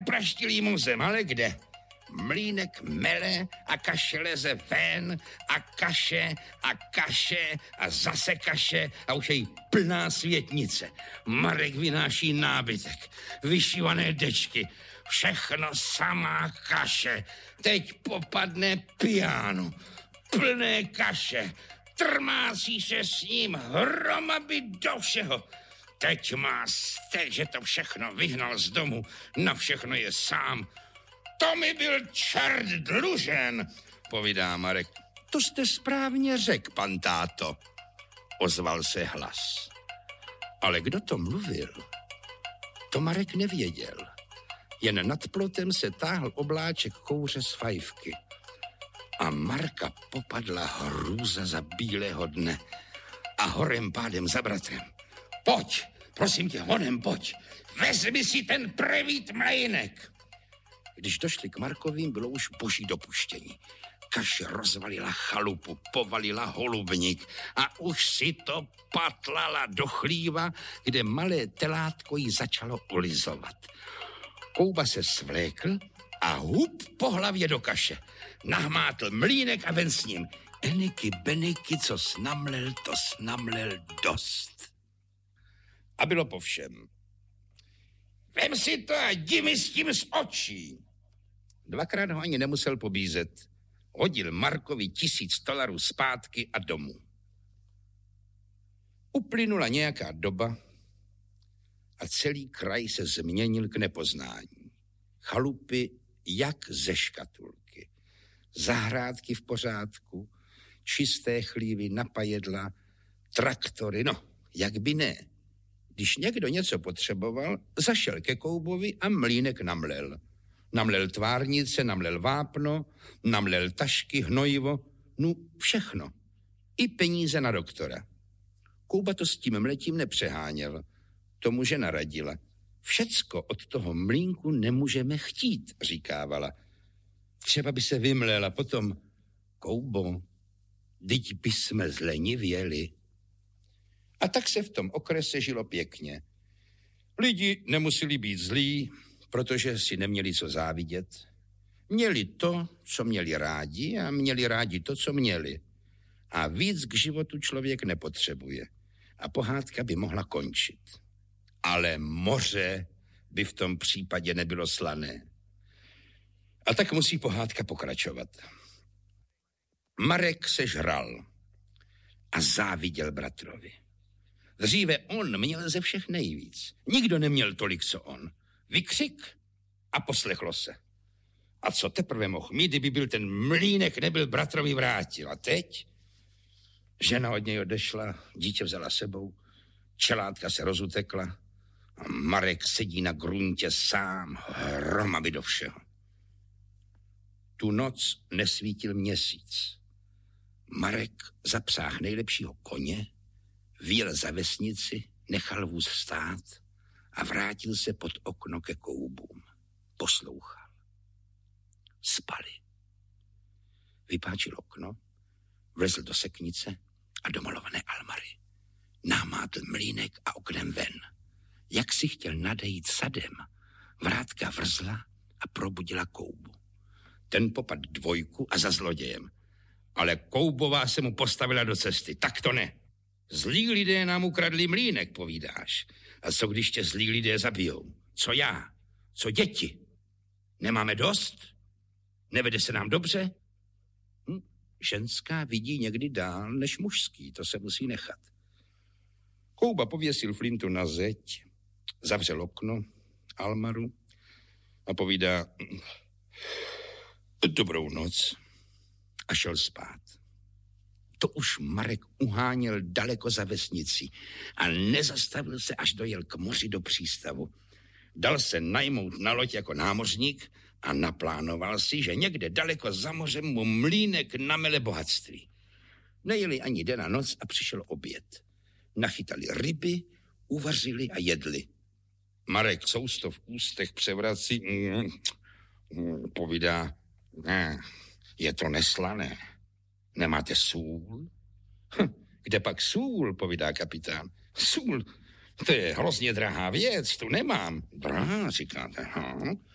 praštilý muzem, ale kde? Mlýnek mele a kaše leze ven a kaše a zase kaše a už je jí plná světnice. Marek vynáší nábytek, vyšívané dečky, všechno samá kaše. Teď popadne piano, plné kaše, trmácí se s ním hromady do všeho. Teď má steč, že to všechno vyhnal z domu, na všechno je sám. To mi byl čert dlužen, povídá Marek. To jste správně řekl, pan táto, ozval se hlas. Ale kdo to mluvil? To Marek nevěděl. Jen nad plotem se táhl obláček kouře z fajfky. A Marka popadla hrůza za bílého dne a horem pádem za bratrem. Pojď, prosím tě, honem pojď, vezmi si ten prevít mlejnek. Když došli k Markovým, bylo už boží dopuštění. Kaše rozvalila chalupu, povalila holubník a už si to patlala do chlíva, kde malé telátko jí začalo ulizovat. Kouba se svlékl a hup po hlavě do kaše. Nahmátl mlýnek a ven s ním. Eniky, beniky, co snamlel, to snamlel dost. A bylo po všem. Vem si to a jdi mi s tím z očí. Dvakrát ho ani nemusel pobízet. Hodil Markovi $1000 zpátky a domů. Uplynula nějaká doba a celý kraj se změnil k nepoznání. Chalupy jak ze škatulky. Zahrádky v pořádku, čisté chlívy na pajedla, traktory, no, jak by ne. Když někdo něco potřeboval, zašel ke Koubovi a mlýnek namlel. Namlel tvárnice, namlel vápno, namlel tašky, hnojivo, no všechno. I peníze na doktora. Kouba to s tím mletím nepřeháněl. Tomu žena radila. Všecko od toho mlýnku nemůžeme chtít, říkávala. Třeba by se vymlela potom. Koubo, dyť by jsme zlenivěli. A tak se v tom okrese žilo pěkně. Lidi nemuseli být zlí, protože si neměli co závidět. Měli to, co měli rádi a měli rádi to, co měli. A víc k životu člověk nepotřebuje. A pohádka by mohla končit. Ale moře by v tom případě nebylo slané. A tak musí pohádka pokračovat. Marek se žral a záviděl bratrovi. Dříve on měl ze všech nejvíc. Nikdo neměl tolik, co on. Vykřik a poslechlo se. A co teprve mohl mít, kdyby byl ten mlýnek, nebyl bratrovi vrátil. A teď žena od něj odešla, dítě vzala sebou, čelátka se rozutekla a Marek sedí na gruntě sám, hromady do všeho. Tu noc nesvítil měsíc. Marek zapsáhl nejlepšího koně, vyjel za vesnici, nechal vůz stát a vrátil se pod okno ke Koubům. Poslouchal. Spali. Vypáčil okno, vlezl do seknice a do malované almary. Námátl mlýnek a oknem ven. Jak si chtěl nadejít sadem, vrátka vrzla a probudila Koubu. Ten popad 2 a za zlodějem. Ale Koubová se mu postavila do cesty. Tak to ne. Zlí lidé nám ukradli mlýnek, povídáš. A co když tě zlí lidé zabijou? Co já? Co děti? Nemáme dost? Nevede se nám dobře? Ženská vidí někdy dál než mužský, to se musí nechat. Kouba pověsil flintu na zeď, zavřel okno, almaru a povídá dobrou noc a šel spát. To už Marek uháněl daleko za vesnicí a nezastavil se, až dojel k moři do přístavu. Dal se najmout na loď jako námořník a naplánoval si, že někde daleko za mořem mu mlýnek namele bohatství. Nejeli ani den a noc a přišel oběd. Nachytali ryby, uvařili a jedli. Marek sousto v ústech převrací, povídá, je to neslané. Nemáte sůl? Kde pak sůl, povídá kapitán. Sůl, to je hrozně drahá věc, tu nemám. Drahá, říkáte,